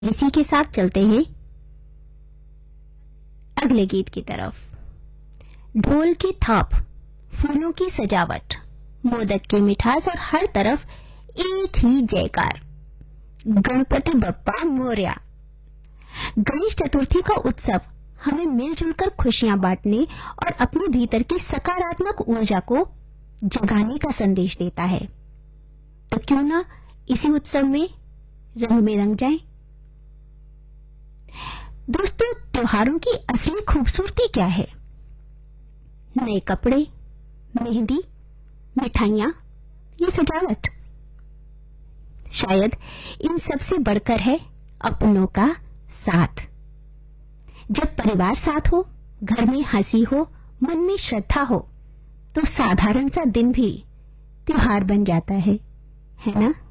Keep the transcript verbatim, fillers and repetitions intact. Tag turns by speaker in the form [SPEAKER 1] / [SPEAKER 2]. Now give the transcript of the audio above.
[SPEAKER 1] इसी के साथ चलते हैं अगले गीत की तरफ। ढोल की थाप, फूलों की सजावट, मोदक की मिठास और हर तरफ एक ही जयकार, गणपति बप्पा मोरया। गणेश चतुर्थी का उत्सव हमें मिलजुल कर खुशियां बांटने और अपने भीतर की सकारात्मक ऊर्जा को जगाने का संदेश देता है। तो क्यों ना इसी उत्सव में रंग में रंग जाएं। दोस्तों, त्योहारों की असली खूबसूरती क्या है? नए कपड़े, मेहंदी, मिठाइयां, ये सजावट। शायद इन सबसे बढ़कर है अपनों का साथ। जब परिवार साथ हो, घर में हंसी हो, मन में श्रद्धा हो, तो साधारण सा दिन भी त्योहार बन जाता है, है ना?